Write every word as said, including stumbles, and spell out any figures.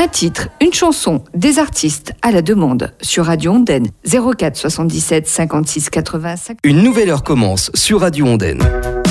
Un titre, une chanson, des artistes à la demande sur Radio Ondaine. zéro quatre soixante-dix-sept cinquante-six quatre-vingts. Une nouvelle heure commence sur Radio Ondaine.